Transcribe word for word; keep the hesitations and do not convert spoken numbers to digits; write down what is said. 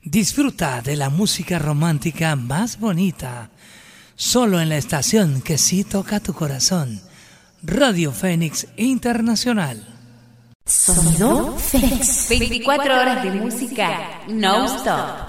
Disfruta de la música romántica más bonita, solo en la estación que sí toca tu corazón. Radio Fénix Internacional. Sonido Fénix. veinticuatro horas de música non-stop.